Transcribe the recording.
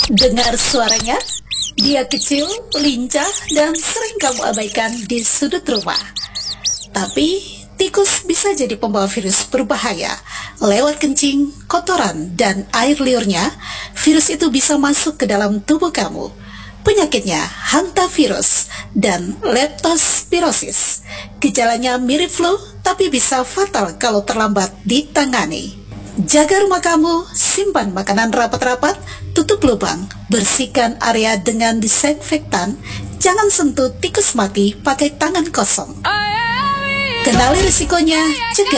Dengar suaranya? Dia kecil, lincah, dan sering kamu abaikan di sudut rumah. Tapi, tikus bisa jadi pembawa virus berbahaya. Lewat kencing, kotoran, dan air liurnya, virus itu bisa masuk ke dalam tubuh kamu. Penyakitnya hantavirus dan leptospirosis. Gejalanya mirip flu, tapi bisa fatal kalau terlambat ditangani. Jaga rumah kamu, simpan makanan rapat-rapat, tutup lubang, bersihkan area dengan disinfektan, jangan sentuh tikus mati pakai tangan kosong. Kenali risikonya, cegah.